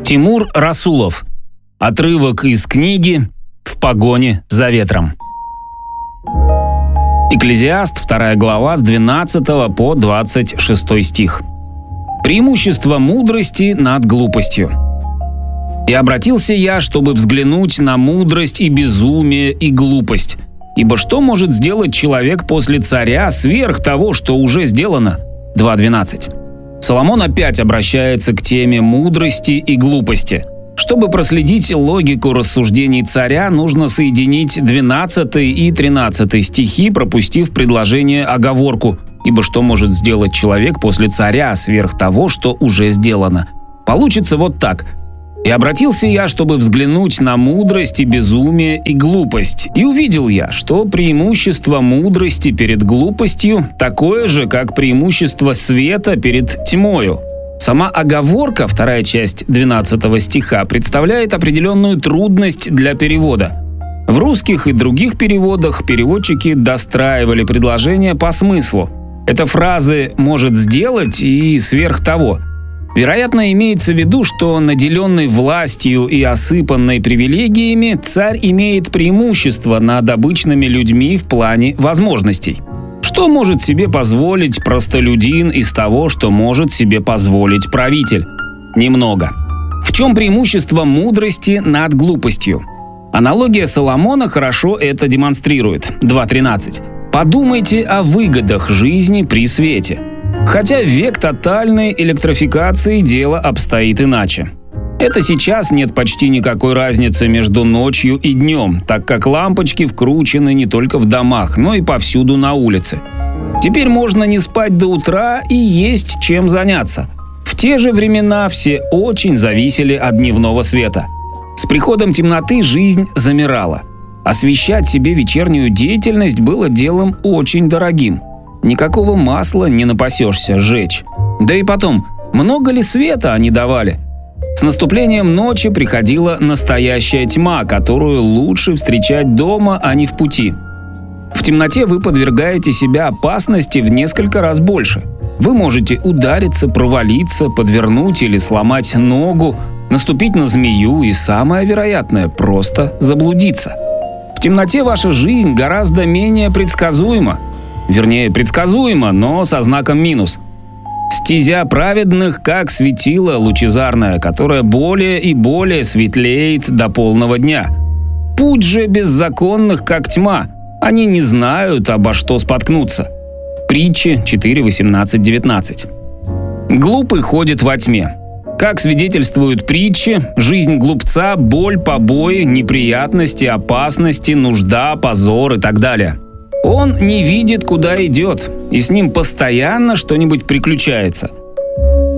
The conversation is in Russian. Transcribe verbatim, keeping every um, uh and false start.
Тимур Расулов. Отрывок из книги «В погоне за ветром». Экклезиаст, вторая глава, с двенадцатого по двадцать шестой стих. Преимущество мудрости над глупостью. «И обратился я, чтобы взглянуть на мудрость и безумие и глупость. Ибо что может сделать человек после царя сверх того, что уже сделано?» два двенадцать. Соломон опять обращается к теме мудрости и глупости. Чтобы проследить логику рассуждений царя, нужно соединить двенадцатый и тринадцатый стихи, пропустив предложение оговорку «Ибо что может сделать человек после царя сверх того, что уже сделано?» Получится вот так. «И обратился я, чтобы взглянуть на мудрость и безумие и глупость. И увидел я, что преимущество мудрости перед глупостью такое же, как преимущество света перед тьмою». Сама оговорка, вторая часть двенадцатого стиха, представляет определенную трудность для перевода. В русских и других переводах переводчики достраивали предложения по смыслу. Это фразы «может сделать» и «сверх того». Вероятно, имеется в виду, что наделенный властью и осыпанный привилегиями царь имеет преимущество над обычными людьми в плане возможностей. Что может себе позволить простолюдин из того, что может себе позволить правитель? Немного. В чем преимущество мудрости над глупостью? Аналогия Соломона хорошо это демонстрирует. два тринадцать. «Подумайте о выгодах жизни при свете». Хотя в век тотальной электрификации дело обстоит иначе. Это сейчас нет почти никакой разницы между ночью и днем, так как лампочки вкручены не только в домах, но и повсюду на улице. Теперь можно не спать до утра и есть чем заняться. В те же времена все очень зависели от дневного света. С приходом темноты жизнь замирала. Освещать себе вечернюю деятельность было делом очень дорогим. Никакого масла не напасешься жечь. Да и потом, много ли света они давали? С наступлением ночи приходила настоящая тьма, которую лучше встречать дома, а не в пути. В темноте вы подвергаете себя опасности в несколько раз больше. Вы можете удариться, провалиться, подвернуть или сломать ногу, наступить на змею и, самое вероятное, просто заблудиться. В темноте ваша жизнь гораздо менее предсказуема. Вернее, предсказуемо, но со знаком минус. Стезя праведных, как светило лучезарное, которое более и более светлеет до полного дня. Путь же беззаконных, как тьма. Они не знают, обо что споткнуться. Притчи четыре восемнадцать девятнадцать. Глупый ходит во тьме. Как свидетельствуют притчи, жизнь глупца – боль, побои, неприятности, опасности, нужда, позор и так далее. Он не видит, куда идет, и с ним постоянно что-нибудь приключается.